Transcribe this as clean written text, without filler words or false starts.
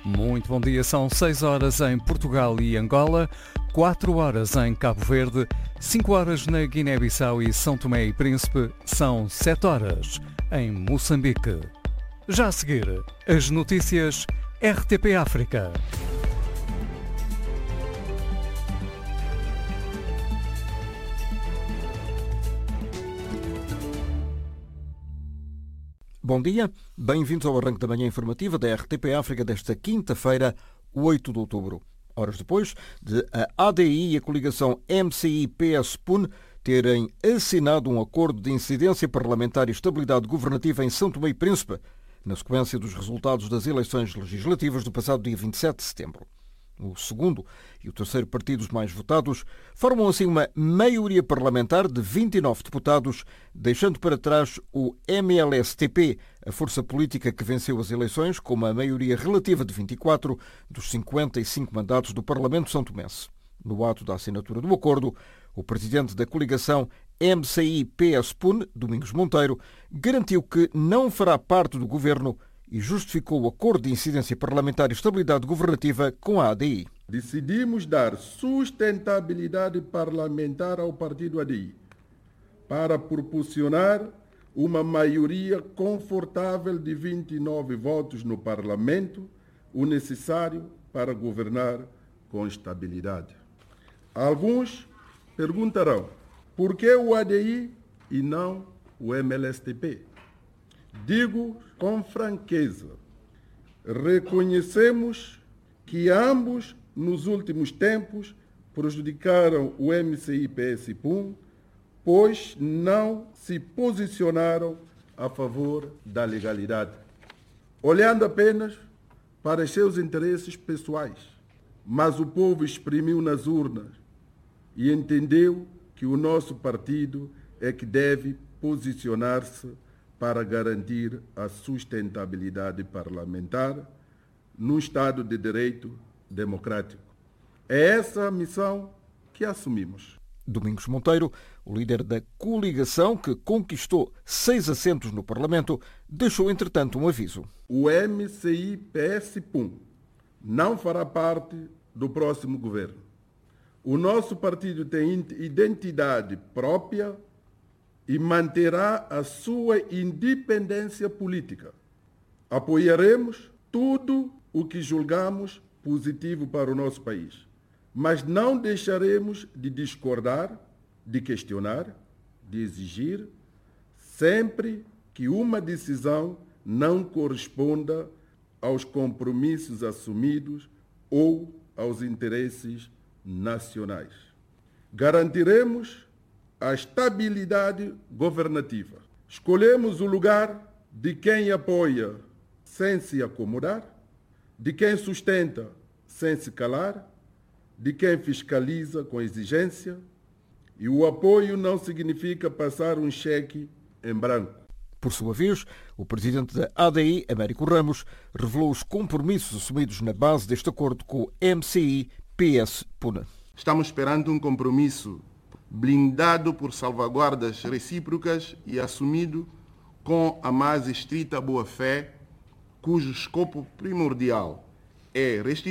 Muito bom dia, são 6 horas em Portugal e Angola, 4 horas em Cabo Verde, 5 horas na Guiné-Bissau e São Tomé e Príncipe, são 7 horas em Moçambique. Já a seguir, as notícias RTP África. Bom dia, bem-vindos ao arranque da manhã informativa da RTP África desta quinta-feira, 8 de outubro. Horas depois de a ADI e a coligação MCI-PS-PUN terem assinado um acordo de incidência parlamentar e estabilidade governativa em São Tomé e Príncipe, na sequência dos resultados das eleições legislativas do passado dia 27 de setembro. O segundo e o terceiro partidos mais votados formam assim uma maioria parlamentar de 29 deputados, deixando para trás o MLSTP, a força política que venceu as eleições com uma maioria relativa de 24 dos 55 mandatos do Parlamento são-tomense. No ato da assinatura do acordo, o presidente da coligação MCI-PS-PUN, Domingos Monteiro, garantiu que não fará parte do governo e justificou o acordo de incidência parlamentar e estabilidade governativa com a ADI. Decidimos dar sustentabilidade parlamentar ao partido ADI para proporcionar uma maioria confortável de 29 votos no Parlamento, o necessário para governar com estabilidade. Alguns perguntarão por que o ADI e não o MLSTP? Digo com franqueza, reconhecemos que ambos, nos últimos tempos, prejudicaram o MCI-PS-PUN, pois não se posicionaram a favor da legalidade, olhando apenas para os seus interesses pessoais. Mas o povo exprimiu nas urnas e entendeu que o nosso partido é que deve posicionar-se para garantir a sustentabilidade parlamentar num Estado de Direito democrático. É essa a missão que assumimos. Domingos Monteiro, o líder da coligação que conquistou 6 assentos no Parlamento, deixou entretanto um aviso. O MCI-PS-PUN não fará parte do próximo governo. O nosso partido tem identidade própria e manterá a sua independência política. Apoiaremos tudo o que julgamos positivo para o nosso país, mas não deixaremos de discordar, de questionar, de exigir, sempre que uma decisão não corresponda aos compromissos assumidos ou aos interesses nacionais. Garantiremos a estabilidade governativa. Escolhemos o lugar de quem apoia sem se acomodar, de quem sustenta sem se calar, de quem fiscaliza com exigência, e o apoio não significa passar um cheque em branco. Por sua vez, o presidente da ADI, Américo Ramos, revelou os compromissos assumidos na base deste acordo com o MCI-PS-PUN. Estamos esperando um compromisso blindado por salvaguardas recíprocas e assumido com a mais estrita boa-fé, cujo escopo primordial é restituir